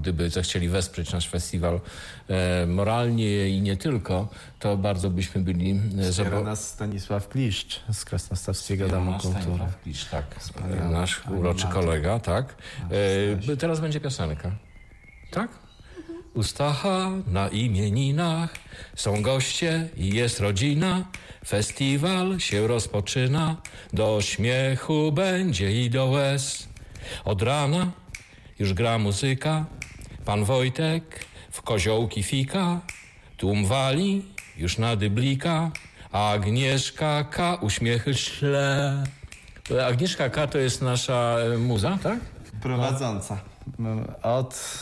gdyby zechcieli wesprzeć nasz festiwal moralnie i nie tylko, to bardzo byśmy byli... Wspiera nas Stanisław Kliszcz z Krasnostawskiego Domu Kultury. Stanisław Kliszcz, tak. Nasz uroczy kolega, tak. Teraz będzie piosenka. Tak? U Stacha na imieninach są goście i jest rodzina. Festiwal się rozpoczyna, do śmiechu będzie i do łez. Od rana już gra muzyka, pan Wojtek w koziołki fika. Tłum wali już na dyblika, a Agnieszka K. uśmiechy szle. Agnieszka K. to jest nasza muza, tak? Prowadząca. Od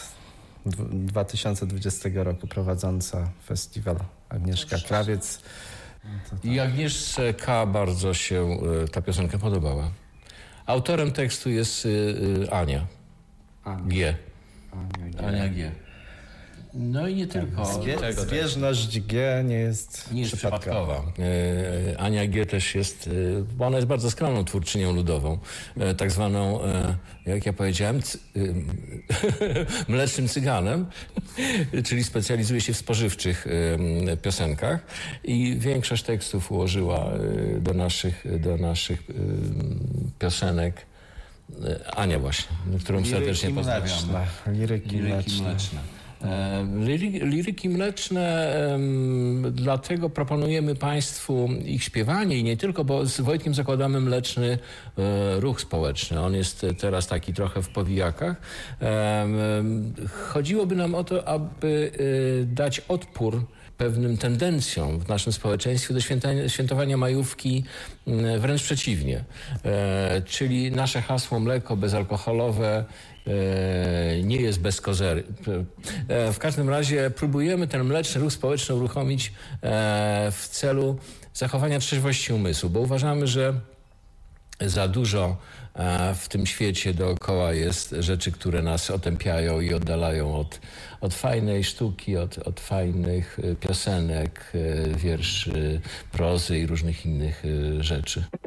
2020 roku prowadząca festiwal Agnieszka Krawiec. I Agnieszce K. bardzo się ta piosenka podobała. Autorem tekstu jest Ania G. Ania G. No i nie tylko. Zbieżność G nie jest przypadkowa. Ania G. też jest, bo ona jest bardzo skromną twórczynią ludową, tak zwaną, jak ja powiedziałem, mlecznym cyganem, czyli specjalizuje się w spożywczych piosenkach i większość tekstów ułożyła do naszych piosenek Ania właśnie, którą serdecznie pozdrawiam. Liryki mleczne. Liryki mleczne, dlatego proponujemy Państwu ich śpiewanie i nie tylko, bo z Wojtkiem zakładamy mleczny ruch społeczny. On jest teraz taki trochę w powijakach. Chodziłoby nam o to, aby dać odpór pewnym tendencjom w naszym społeczeństwie do świętowania majówki, wręcz przeciwnie. Czyli nasze hasło mleko bezalkoholowe nie jest bez kozery. W każdym razie próbujemy ten mleczny ruch społeczny uruchomić w celu zachowania trzeźwości umysłu, bo uważamy, że za dużo w tym świecie dookoła jest rzeczy, które nas otępiają i oddalają od fajnej sztuki, od fajnych piosenek, wierszy, prozy i różnych innych rzeczy.